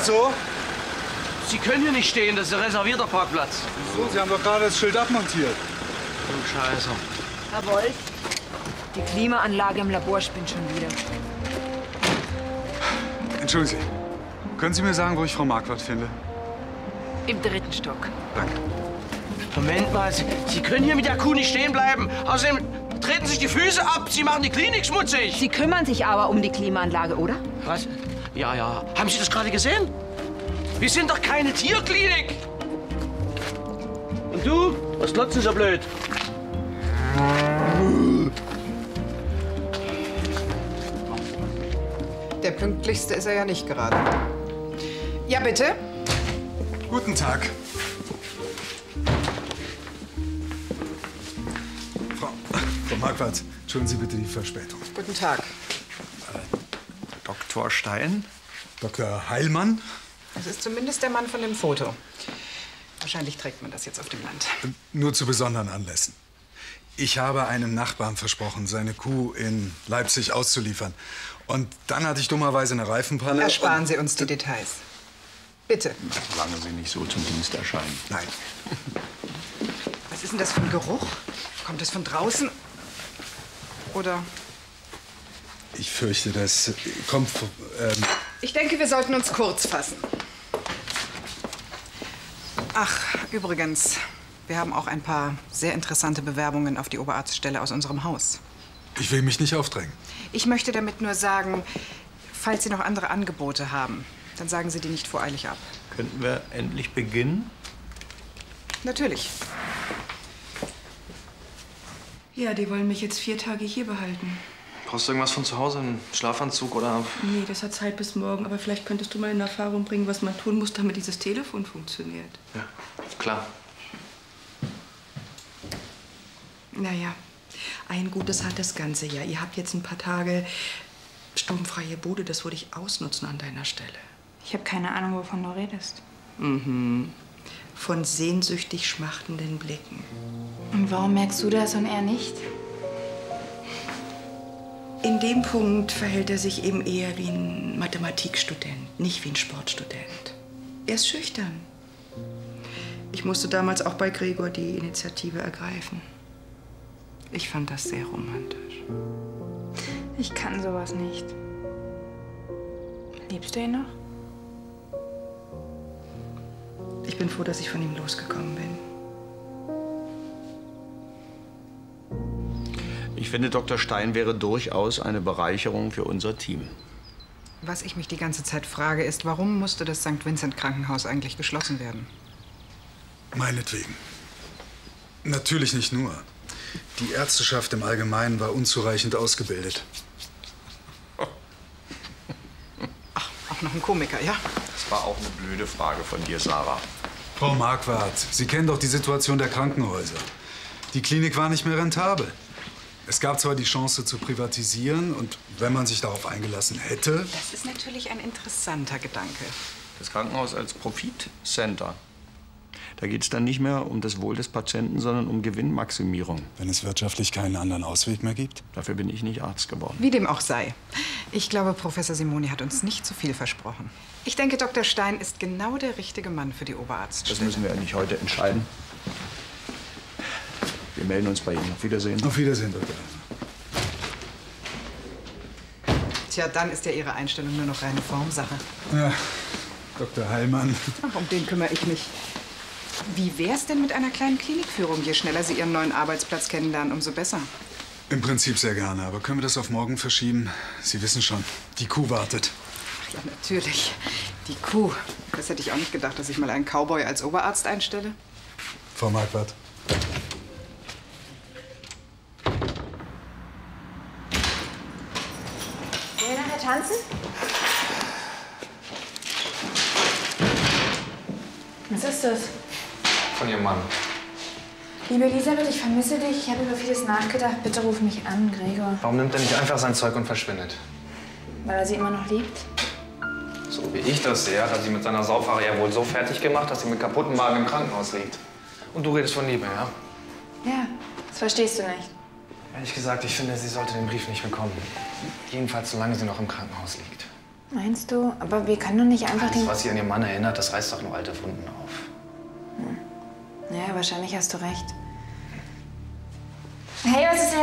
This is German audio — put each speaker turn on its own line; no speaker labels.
so?
Sie können hier nicht stehen, das ist ein reservierter Parkplatz.
Wieso? Sie haben doch gerade das Schild abmontiert.
Oh, Scheiße.
Herr Wolf, die Klimaanlage im Labor spinnt schon wieder.
Entschuldigen Sie, können Sie mir sagen, wo ich Frau Marquardt finde?
Im 3. Stock.
Danke.
Moment mal, Sie können hier mit der Kuh nicht stehen bleiben. Außerdem treten sich die Füße ab. Sie machen die Klinik schmutzig.
Sie kümmern sich aber um die Klimaanlage, oder?
Was? Ja, ja. Haben Sie das gerade gesehen? Wir sind doch keine Tierklinik. Und du? Was glotzen so blöd?
Der Pünktlichste ist er ja nicht gerade. Ja, bitte?
Guten Tag. Frau Marquardt, entschuldigen Sie bitte die Verspätung.
Guten Tag.
Dr. Stein? Dr. Heilmann?
Das ist zumindest der Mann von dem Foto. Wahrscheinlich trägt man das jetzt auf dem Land.
Nur zu besonderen Anlässen. Ich habe einem Nachbarn versprochen, seine Kuh in Leipzig auszuliefern. Und dann hatte ich dummerweise eine Reifenpanne.
Ersparen Sie uns die Details. Bitte.
Solange Sie nicht so zum Dienst erscheinen.
Nein.
Was ist denn das für ein Geruch? Kommt es von draußen? Oder?
Ich fürchte, das kommt von...
Ich denke, wir sollten uns kurz fassen. Ach, übrigens, wir haben auch ein paar sehr interessante Bewerbungen auf die Oberarztstelle aus unserem Haus.
Ich will mich nicht aufdrängen.
Ich möchte damit nur sagen, falls Sie noch andere Angebote haben, dann sagen Sie die nicht voreilig ab.
Könnten wir endlich beginnen?
Natürlich.
Ja, die wollen mich jetzt 4 Tage hier behalten.
Brauchst du irgendwas von zu Hause? Einen Schlafanzug oder...
Nee, das hat Zeit bis morgen. Aber vielleicht könntest du mal in Erfahrung bringen, was man tun muss, damit dieses Telefon funktioniert.
Ja, klar.
Naja, ein Gutes hat das Ganze ja. Ihr habt jetzt ein paar Tage sturmfreie Bude. Das würde ich ausnutzen an deiner Stelle.
Ich habe keine Ahnung, wovon du redest.
Mhm. Von sehnsüchtig schmachtenden Blicken.
Und warum merkst du das und er nicht?
In dem Punkt verhält er sich eben eher wie ein Mathematikstudent, nicht wie ein Sportstudent. Er ist schüchtern. Ich musste damals auch bei Gregor die Initiative ergreifen. Ich fand das sehr romantisch.
Ich kann sowas nicht. Liebst du ihn noch?
Ich bin froh, dass ich von ihm losgekommen bin.
Ich finde, Dr. Stein wäre durchaus eine Bereicherung für unser Team.
Was ich mich die ganze Zeit frage, ist, warum musste das St. Vincent-Krankenhaus eigentlich geschlossen werden?
Meinetwegen. Natürlich nicht nur. Die Ärzteschaft im Allgemeinen war unzureichend ausgebildet.
Ach, auch noch ein Komiker, ja?
Das war auch eine blöde Frage von dir, Sarah.
Frau Marquardt, Sie kennen doch die Situation der Krankenhäuser. Die Klinik war nicht mehr rentabel. Es gab zwar die Chance zu privatisieren und wenn man sich darauf eingelassen hätte...
Das ist natürlich ein interessanter Gedanke.
Das Krankenhaus als Profitcenter. Da geht es dann nicht mehr um das Wohl des Patienten, sondern um Gewinnmaximierung.
Wenn es wirtschaftlich keinen anderen Ausweg mehr gibt?
Dafür bin ich nicht Arzt geworden.
Wie dem auch sei. Ich glaube, Professor Simoni hat uns nicht zu viel versprochen. Ich denke, Dr. Stein ist genau der richtige Mann für die Oberarztstelle.
Das müssen wir ja nicht heute entscheiden. Wir melden uns bei Ihnen. Auf Wiedersehen.
Auf Wiedersehen, Dr.
Tja, dann ist ja Ihre Einstellung nur noch reine Formsache.
Ja, Dr. Heilmann.
Ach, um den kümmere ich mich. Wie wär's denn mit einer kleinen Klinikführung? Je schneller Sie Ihren neuen Arbeitsplatz kennenlernen, umso besser.
Im Prinzip sehr gerne, aber können wir das auf morgen verschieben? Sie wissen schon, die Kuh wartet.
Ach ja, natürlich. Die Kuh. Das hätte ich auch nicht gedacht, dass ich mal einen Cowboy als Oberarzt einstelle.
Frau Marquardt.
Wollen wir nachher tanzen? Was ist das?
Von Ihrem Mann.
Liebe Elisabeth, ich vermisse dich. Ich habe über vieles nachgedacht. Bitte ruf mich an, Gregor.
Warum nimmt er nicht einfach sein Zeug und verschwindet?
Weil er sie immer noch liebt.
So wie ich das sehe, hat er sie mit seiner Saufahrer ja wohl so fertig gemacht, dass sie mit kaputten Magen im Krankenhaus liegt. Und du redest von Liebe, ja?
Ja, das verstehst du nicht.
Ehrlich gesagt, ich finde, sie sollte den Brief nicht bekommen. Jedenfalls, solange sie noch im Krankenhaus liegt.
Meinst du? Aber wir können doch nicht einfach
Das,
den...
was sie an ihren Mann erinnert, das reißt doch nur alte Wunden auf.
Ja, wahrscheinlich hast du recht. Hey, was ist